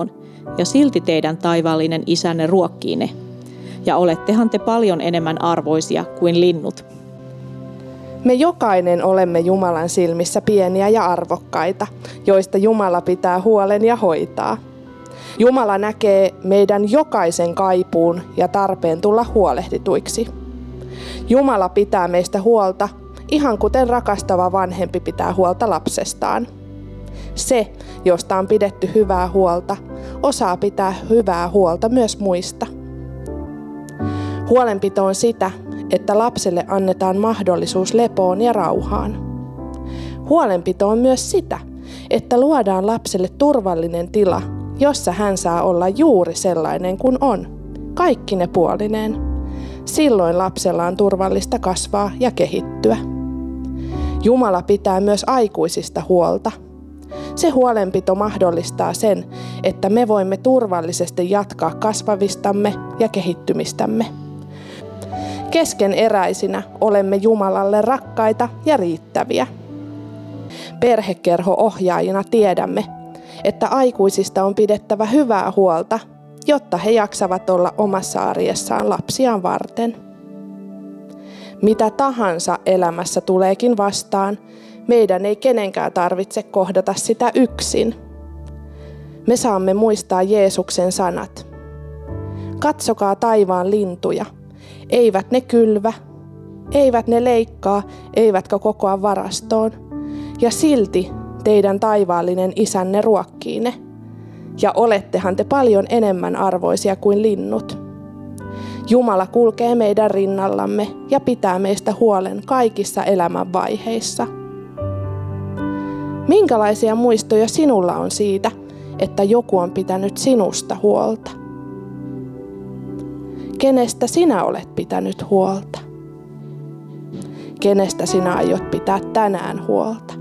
kuntoon, ja silti teidän taivaallinen isänne ruokkii ne. Ja olettehan te paljon enemmän arvoisia kuin linnut. Me jokainen olemme Jumalan silmissä pieniä ja arvokkaita, joista Jumala pitää huolen ja hoitaa. Jumala näkee meidän jokaisen kaipuun ja tarpeen tulla huolehdituiksi. Jumala pitää meistä huolta, ihan kuten rakastava vanhempi pitää huolta lapsestaan. Se, josta on pidetty hyvää huolta, osaa pitää hyvää huolta myös muista. Huolenpito on sitä, että lapselle annetaan mahdollisuus lepoon ja rauhaan. Huolenpito on myös sitä, että luodaan lapselle turvallinen tila, jossa hän saa olla juuri sellainen kuin on, kaikkine puolineen. Silloin lapsella on turvallista kasvaa ja kehittyä. Jumala pitää myös aikuisista huolta. Se huolenpito mahdollistaa sen, että me voimme turvallisesti jatkaa kasvavistamme ja kehittymistämme. Keskeneräisinä olemme Jumalalle rakkaita ja riittäviä. Perhekerho-ohjaajina tiedämme, että aikuisista on pidettävä hyvää huolta, jotta he jaksavat olla omassa arjessaan lapsiaan varten. Mitä tahansa elämässä tuleekin vastaan, meidän ei kenenkään tarvitse kohdata sitä yksin. Me saamme muistaa Jeesuksen sanat. Katsokaa taivaan lintuja. Eivät ne kylvä, eivät ne leikkaa, eivätkä kokoa varastoon. Ja silti teidän taivaallinen isänne ruokkii ne. Ja olettehan te paljon enemmän arvoisia kuin linnut. Jumala kulkee meidän rinnallamme ja pitää meistä huolen kaikissa elämänvaiheissa. Minkälaisia muistoja sinulla on siitä, että joku on pitänyt sinusta huolta? Kenestä sinä olet pitänyt huolta? Kenestä sinä aiot pitää tänään huolta?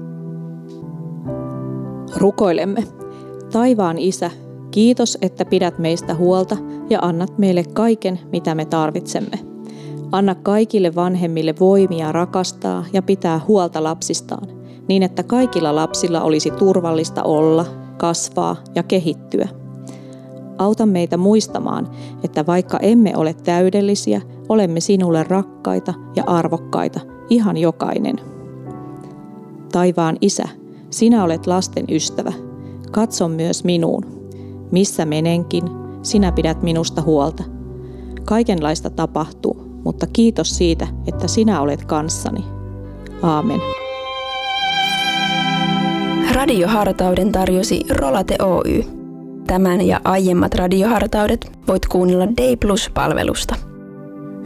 Rukoilemme. Taivaan Isä, kiitos, että pidät meistä huolta ja annat meille kaiken, mitä me tarvitsemme. Anna kaikille vanhemmille voimia rakastaa ja pitää huolta lapsistaan, niin että kaikilla lapsilla olisi turvallista olla, kasvaa ja kehittyä. Auta meitä muistamaan, että vaikka emme ole täydellisiä, olemme sinulle rakkaita ja arvokkaita, ihan jokainen. Taivaan Isä, sinä olet lasten ystävä. Katso myös minuun. Missä menenkin, sinä pidät minusta huolta. Kaikenlaista tapahtuu, mutta kiitos siitä, että sinä olet kanssani. Aamen. Radiohartauden tarjosi Rolate Oy. Tämän ja aiemmat radiohartaudet voit kuunnella Day Plus-palvelusta.